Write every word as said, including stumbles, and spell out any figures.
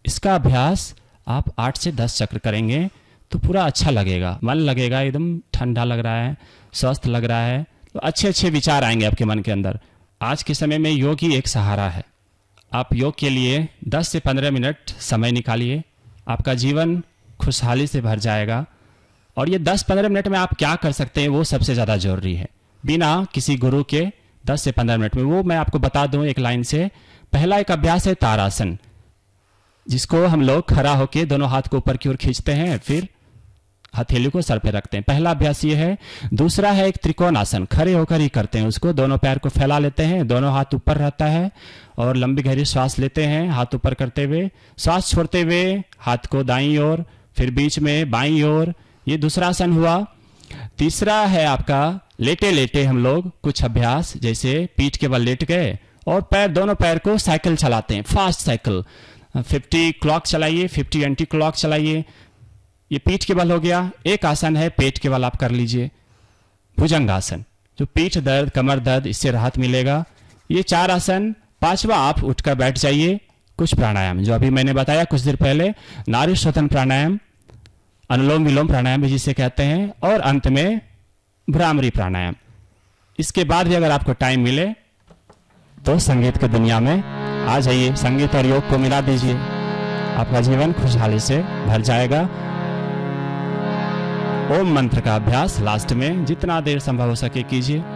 इसका अभ्यास आप आठ से दस चक्र करेंगे तो पूरा अच्छा लगेगा, मन लगेगा, एकदम ठंडा लग रहा है, स्वस्थ लग रहा है, तो अच्छे अच्छे विचार आएंगे आपके मन के अंदर। आज के समय में योग ही एक सहारा है। आप योग के लिए दस से पंद्रह मिनट समय निकालिए, आपका जीवन खुशहाली से भर जाएगा। और ये दस पंद्रह मिनट में आप क्या कर सकते हैं वो सबसे ज़्यादा जरूरी है, बिना किसी गुरु के। दस से पंद्रह मिनट में वो मैं आपको बता दूं एक लाइन से। पहला एक अभ्यास है तारासन, जिसको हम लोग खड़ा होकर दोनों हाथ को ऊपर की ओर खींचते हैं, फिर हथेली को सर पे रखते हैं। पहला अभ्यास ये है। दूसरा है एक त्रिकोण आसन, खड़े होकर ही करते हैं उसको। दोनों पैर को फैला लेते हैं, दोनों हाथ ऊपर रहता है और लंबी गहरी श्वास लेते हैं, हाथ ऊपर करते हुए, श्वास छोड़ते हुए हाथ को दाईं ओर, फिर बीच में बाईं ओर। ये दूसरा आसन हुआ। तीसरा है आपका लेटे लेटे हम लोग कुछ अभ्यास, जैसे पीठ के बल लेट गए और पैर दोनों पैर को साइकिल चलाते हैं, फास्ट साइकिल। फिफ्टी क्लॉक चलाइए, फिफ्टी एंटी क्लॉक चलाइए। ये पीठ के बल हो गया। एक आसन है पेट के बल, आप कर लीजिए भुजंगासन, जो पीठ दर्द, कमर दर्द, इससे राहत मिलेगा। ये चार आसन। पांचवा आप उठकर बैठ जाइए। कुछ प्राणायाम जो अभी मैंने बताया कुछ देर पहले, नाड़ी श्वसन प्राणायाम, अनुलोम विलोम प्राणायाम भी जिसे कहते हैं, और अंत में भ्रामरी प्राणायाम। इसके बाद भी अगर आपको टाइम मिले तो संगीत की दुनिया में आ जाइए, संगीत और योग को मिला दीजिए, आपका जीवन खुशहाली से भर जाएगा। ओम मंत्र का अभ्यास लास्ट में जितना देर संभव हो सके कीजिए।